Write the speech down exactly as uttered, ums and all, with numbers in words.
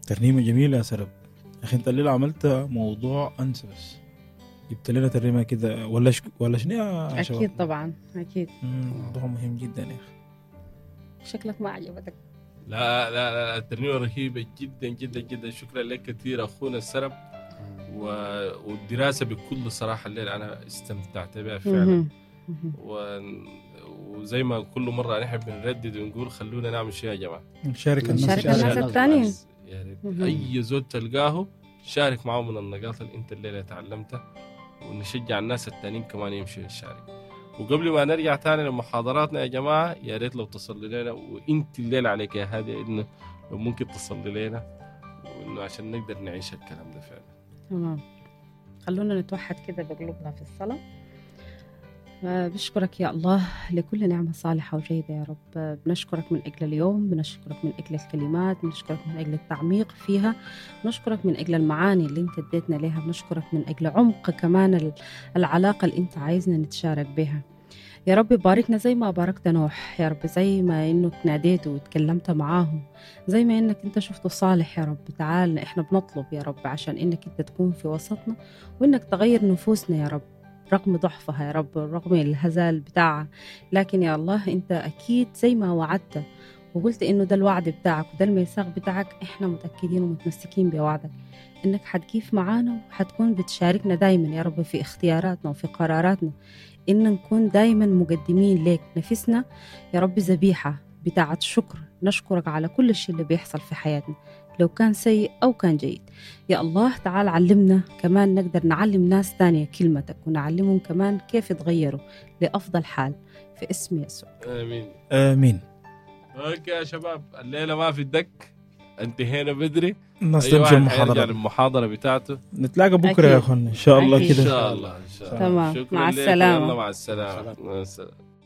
ترنيمة جميلة يا سرب. أخي أنت الليلة عملت موضوع أنسى، بس جبت لنا ترنيمة كده ولا شك... ولا شنو يا شباب؟ أكيد طبعا أكيد. موضوع مهم جدا يا أخي. شكلك ما عجبتك. لا لا لا الترنيمة رهيبة جدا جدا جدا. شكرا لك كثير أخونا السرب. و... والدراسة بكل صراحة الليلة أنا استمتعت بها فعلا. و... وزي ما كل مرة نحب بنردد ونقول خلونا نعمل شيء يا جماعة، نشارك الناس, نشارك الناس الثانيين. يعني أي زول تلقاه شارك معه من النقاط اللي أنت الليلة تعلمتها، ونشجع الناس التانيين كمان يمشوا يشارك. وقبل ما نرجع تاني لمحاضراتنا يا جماعة، يا ريت لو تصلي لنا، وانت الليلة عليك يا هادي انه لو ممكن تصلي لنا، وانه عشان نقدر نعيش الكلام ده فعلا. تمام. خلونا نتوحد كده بقلوبنا في الصلاة. بشكرك يا الله لكل نعمة صالحة وجيدة يا رب. بنشكرك من أجل اليوم، بنشكرك من أجل الكلمات، بنشكرك من أجل التعميق فيها، بنشكرك من أجل المعاني اللي انت اديتنا لها، بنشكرك من أجل عمق كمان العلاقة اللي انت عايزنا نتشارك بها يا رب. باركنا زي ما باركت نوح يا رب، زي ما انك ناديته وتكلمت معاهم، زي ما انك انت شفته صالح يا رب. تعال احنا بنطلب يا رب عشان انك انت تكون في وسطنا، وانك تغير نفوسنا يا رب رغم ضعفها يا رب، رغم الهزال بتاعها. لكن يا الله انت اكيد زي ما وعدت وقلت انه ده الوعد بتاعك وده الميثاق بتاعك، احنا متأكدين ومتمسكين بوعدك انك حتكيف معانا وحتكون بتشاركنا دايما يا رب في اختياراتنا وفي قراراتنا، إن نكون دايما مقدمين لك نفسنا يا رب ذبيحة بتاعة شكر، نشكرك على كل شيء اللي بيحصل في حياتنا لو كان سيء أو كان جيد. يا الله تعال علمنا كمان نقدر نعلم ناس تانية كلمتك، ونعلمهم كمان كيف يتغيروا لأفضل حال في اسم يسوع. آمين آمين. أوكي يا شباب، الليلة ما في الدك، انتهينا بدري. نستمشي المحاضرة المحاضرة بتاعته. نتلاقى بكرة يا أخوان إن شاء الله كده. إن شاء الله إن شاء الله. تمام. مع السلامة. مع السلامة. مع السلامة.